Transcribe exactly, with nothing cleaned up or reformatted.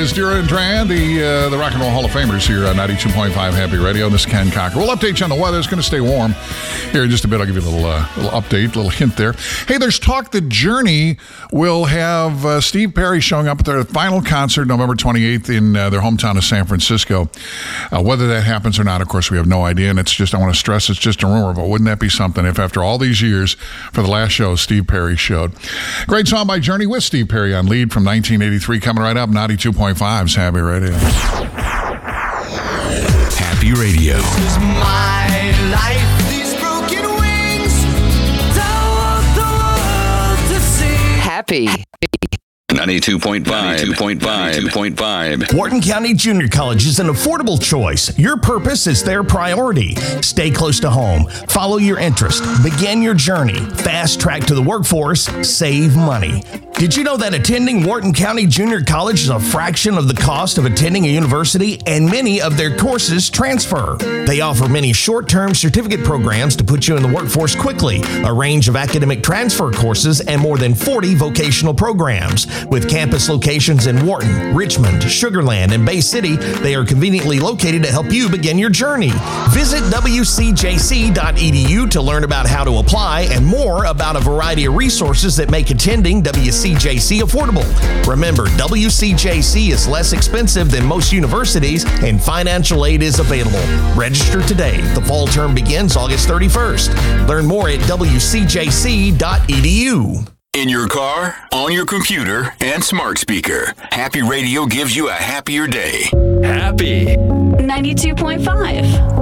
is Dura and Dran, the uh, the Rock and Roll Hall of Famers here on ninety-two point five Happy Radio. This is Ken Cocker. We'll update you on the weather. It's going to stay warm here in just a bit. I'll give you a little uh, little update, little hint there. Hey, there's talk that Journey will have uh, Steve Perry showing up at their final concert November twenty-eighth in uh, their hometown of San Francisco. Uh, whether that happens or not, of course, we have no idea. And it's just, I want to stress, it's just a rumor. But wouldn't that be something if after all these years, for the last show, Steve Perry showed? Great song by Journey with Steve Perry on lead from nineteen eighty-three. Coming right up, ninety-two point five's Happy Radio. Happy Radio. This is my life. These broken wings. Don't want the world to see. Happy. ninety-two point five. ninety-two point five. ninety-two point five. Wharton County Junior College is an affordable choice. Your purpose is their priority. Stay close to home. Follow your interest. Begin your journey. Fast track to the workforce. Save money. Did you know that attending Wharton County Junior College is a fraction of the cost of attending a university, and many of their courses transfer? They offer many short-term certificate programs to put you in the workforce quickly, a range of academic transfer courses, and more than forty vocational programs. With campus locations in Wharton, Richmond, Sugar Land, and Bay City, they are conveniently located to help you begin your journey. Visit w c j c dot e d u to learn about how to apply and more about a variety of resources that make attending W C J C affordable. Remember, W C J C is less expensive than most universities, and financial aid is available. Register today. The fall term begins August thirty-first. Learn more at w c j c dot e d u. In your car, on your computer, and smart speaker, Happy Radio gives you a happier day. Happy. ninety-two point five.